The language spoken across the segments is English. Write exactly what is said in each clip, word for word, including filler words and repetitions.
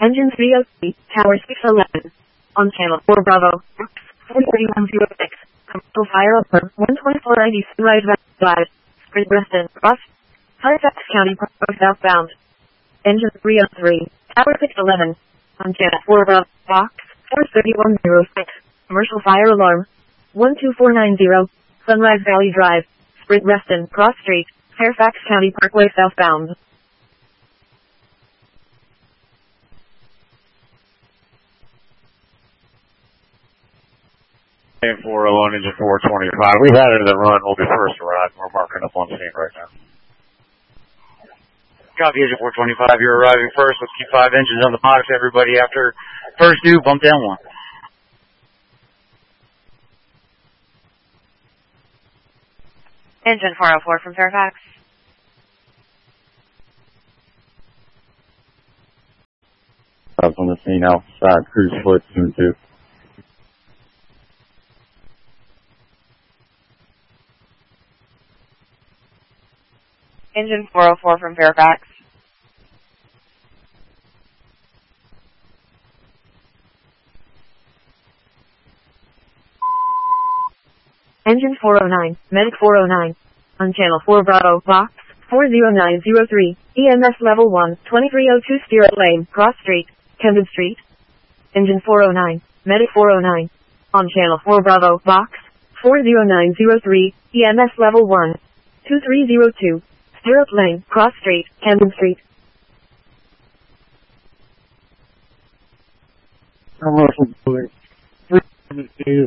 Engine three oh three, Tower six eleven. On channel four Bravo, four thirty-one oh six. Commercial fire alarm, one twenty-four ninety Sunrise Drive, Sprint Reston, Cross, Halifax County, Parkway southbound. Engine three oh three, Tower six eleven. On channel four Bravo, Box, four thirty-one oh six. Commercial fire alarm, one two four nine zero, Sunrise Valley Drive, Sprint Reston, Cross Street, Fairfax County Parkway southbound. four oh one, engine four twenty-five. We've had it in the run. We'll be first to arrive. We're marking up on scene right now. Copy, engine four twenty-five. You're arriving first. Let's keep five engines on the box. Everybody after first due, bump down one. Engine four oh four from Fairfax. Up on the scene outside, cruise foot, soon two. Engine four oh four from Fairfax. Engine four oh nine, Medic four oh nine. On channel four Bravo, Box, four oh nine oh three, E M S level one, twenty-three oh two Spirit Lane, Cross Street, Camden Street. Engine four oh nine, Medic four oh nine. On channel four Bravo, Box, four oh nine oh three, E M S level one, two three oh two, Spirit Lane, Cross Street, Camden Street. Commercial building, three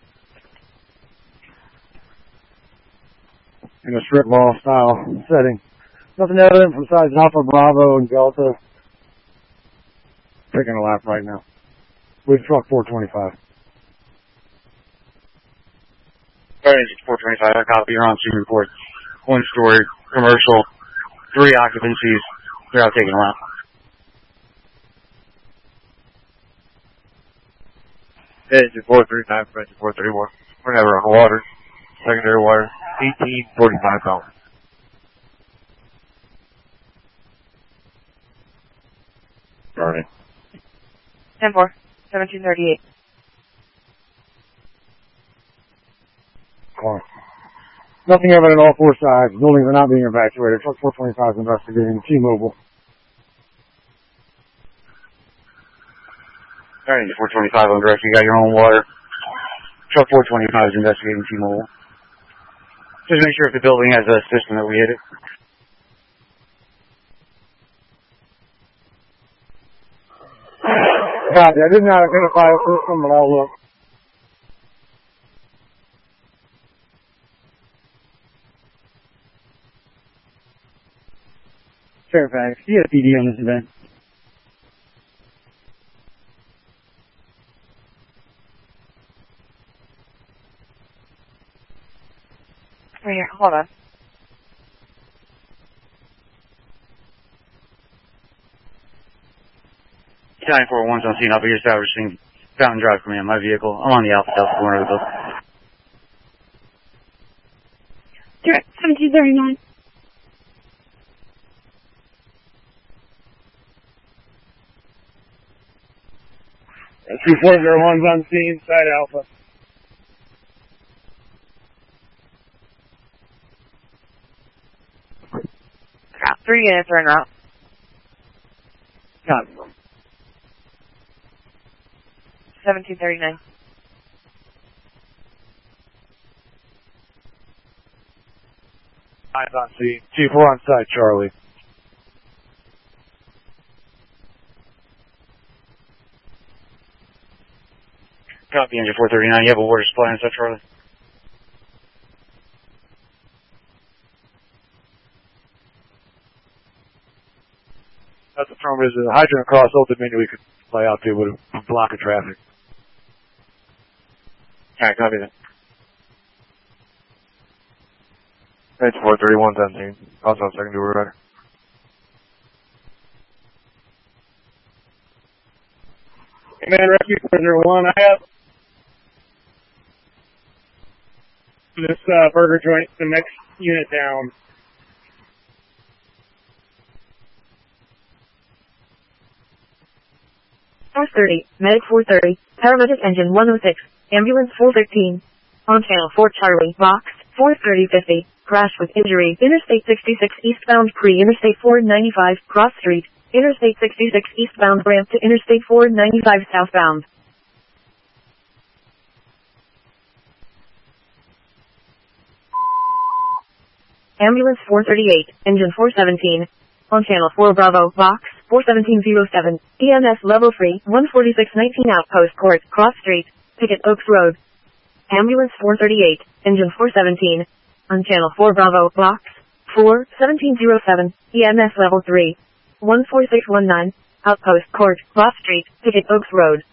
in a strip mall style setting. Nothing evident from sides Alpha, Bravo, and Delta. Taking a lap right now. With truck four twenty-five. Alright, engine four twenty-five. I copy. You're on scene report. One story, commercial, three occupancies. They're out taking a lap. Engine four thirty-nine from engine four thirty-one. We're never on water. Secondary water, eighteen forty-five dollars. Burning. ten four, seventeen thirty-eight. Car. Nothing evident on all four sides. Buildings are not being evacuated. Truck four twenty-five is investigating. T-Mobile. Alright, engine four twenty-five on direct. You got your own water. Truck four twenty-five is investigating T-Mobile. Just make sure if the building has a system that we hit it. God, I did not identify a system, but I'll look. Fairfax, you had a P D on this event. Right here, hold on. nine four one's on scene. I'll be establishing Fountain Drive Command. My vehicle. I'm on the Alpha Delta corner of the building. Direct, seventeen thirty-nine. two four zero one's on scene, side Alpha. Three units are en route. Copy. seventeen thirty-nine. Eyes on scene. Chief, we're on site, Charlie. Copy, engine four thirty-nine. You have a water supply inside, Charlie? That's affirmative. There's a hydrant across Old Dominion we could play out to with a block of traffic. Alright, copy that. Engine four thirty-one's on scene. Also on second dual rider. Command Rescue four zero one, I have this uh, burger joint, the next unit down. four thirty, Medic four thirty, Paramedic Engine one oh six, Ambulance four thirteen. On Channel four Charlie, Box, four thirty fifty, crash with injury, Interstate sixty-six eastbound pre-Interstate four ninety-five, cross street, Interstate sixty-six eastbound ramp to Interstate four ninety-five southbound. Ambulance four thirty-eight, Engine four seventeen. On Channel four Bravo, Box, four seventeen oh seven, E M S Level three, one forty-six nineteen Outpost Court, Cross Street, Picket Oaks Road. Ambulance four thirty-eight, Engine four seventeen. On Channel four Bravo, Box, four seventeen oh seven, E M S Level three, one forty-six nineteen, Outpost Court, Cross Street, Picket Oaks Road.